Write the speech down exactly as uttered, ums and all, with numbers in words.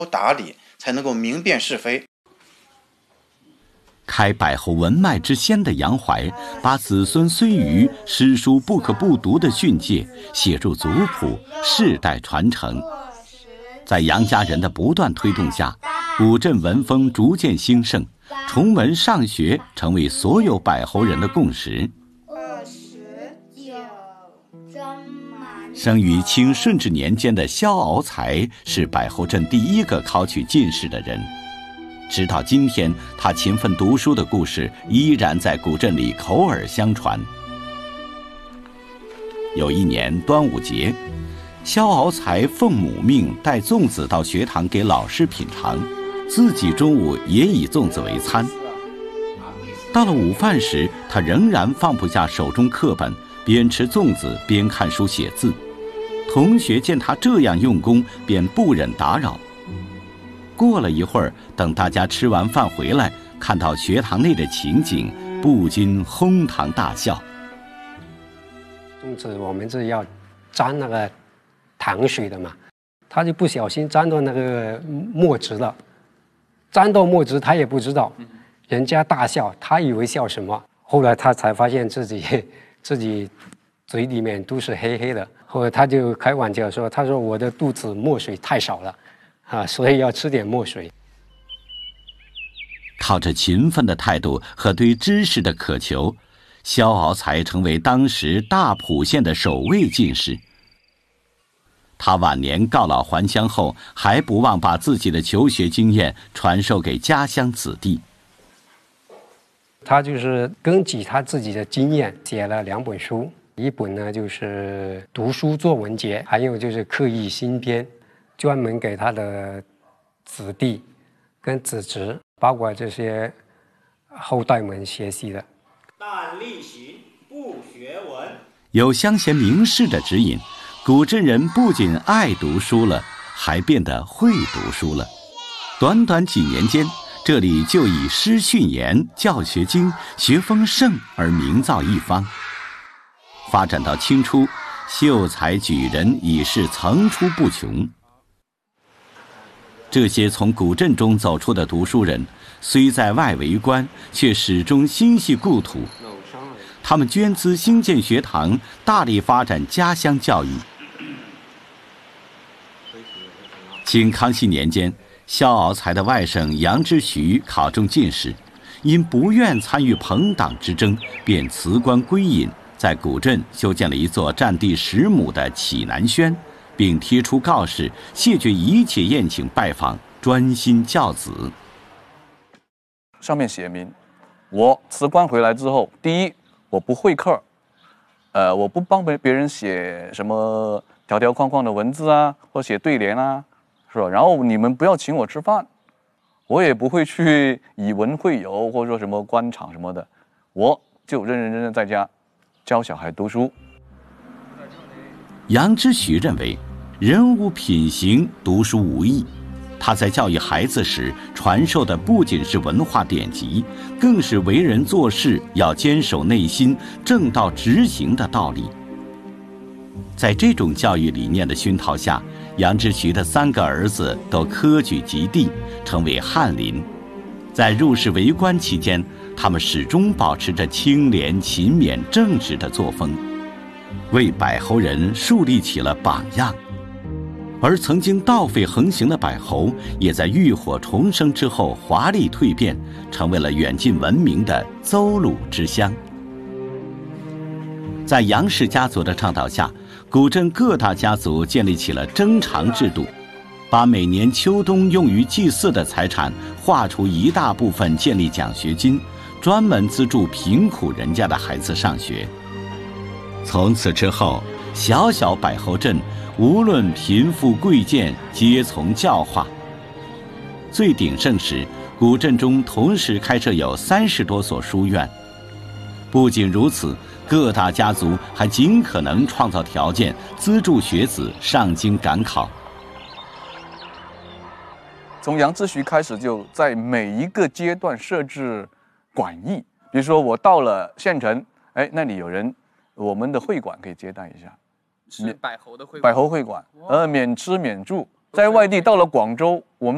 打理，才能够明辨是非。 开百侯文脉之先的杨怀，把子孙虽愚，诗书不可不读的训诫写入族谱，世代传承。在杨家人的不断推动下，古镇文风逐渐兴盛，崇文尚学成为所有百侯人的共识。生于清顺治年间的萧敖才是百侯镇第一个考取进士的人。直到今天，他勤奋读书的故事依然在古镇里口耳相传。有一年端午节，萧敖才奉母命带粽子到学堂给老师品尝，自己中午也以粽子为餐。到了午饭时，他仍然放不下手中课本，边吃粽子边看书写字。同学见他这样用功，便不忍打扰。过了一会儿，等大家吃完饭回来，看到学堂内的情景，不禁哄堂大笑。 粽子我们是要沾那个糖水的嘛，他就不小心沾到那个墨汁了，沾到墨汁他也不知道，人家大笑，他以为笑什么，后来他才发现自己自己嘴里面都是黑黑的，后来他就开玩笑说，他说我的肚子墨水太少了啊，所以要吃点墨水。 靠着勤奋的态度和对知识的渴求，萧敖才成为当时大浦县的首位进士。他晚年告老还乡后，还不忘把自己的求学经验传授给家乡子弟。 他就是根据他自己的经验写了两本书，一本呢就是读书作文节，还有就是刻意新编，专门给他的子弟跟子侄，包括这些后代们学习的。 但力行不学文。 有乡贤名士的指引，古镇人不仅爱读书了，还变得会读书了。短短几年间，这里就以诗训言、教学经、学风盛而名噪一方。发展到清初，秀才举人已是层出不穷。这些从古镇中走出的读书人，虽在外为官，却始终心系故土。他们捐资兴建学堂，大力发展家乡教育。清康熙年间，萧敖才的外甥杨之徐考中进士，因不愿参与朋党之争，便辞官归隐，在古镇修建了一座占地十亩的启南轩，并贴出告示，谢绝一切宴请拜访，专心教子。 上面写明，我辞官回来之后，第一，我不会课，呃，我不帮别别人写什么条条框框的文字啊，或写对联啊，是吧？然后你们不要请我吃饭，我也不会去以文会友，或者说什么官场什么的，我就认认真真在家教小孩读书。 杨之徐认为，人无品行，读书无益。他在教育孩子时传授的不仅是文化典籍，更是为人做事要坚守内心、正道直行的道理。在这种教育理念的熏陶下，杨之徐的三个儿子都科举及第，成为翰林。在入仕为官期间，他们始终保持着清廉、勤勉、正直的作风，为百侯人树立起了榜样。而曾经盗匪横行的百侯，也在浴火重生之后华丽蜕变，成为了远近闻名的邹鲁之乡。在杨氏家族的倡导下，古镇各大家族建立起了征偿制度，把每年秋冬用于祭祀的财产划出一大部分建立奖学金，专门资助贫苦人家的孩子上学。从此之后，小小百侯镇无论贫富贵贱，皆从教化。最鼎盛时，古镇中同时开设有三十多所书院。不仅如此，各大家族还尽可能创造条件，资助学子上京赶考。 从杨之徐开始，就在每一个阶段设置馆驿。比如说，我到了县城，哎，那里有人，我们的会馆可以接待一下。 是百侯的会馆， 百侯会馆，呃，免吃免住。在外地到了广州，我们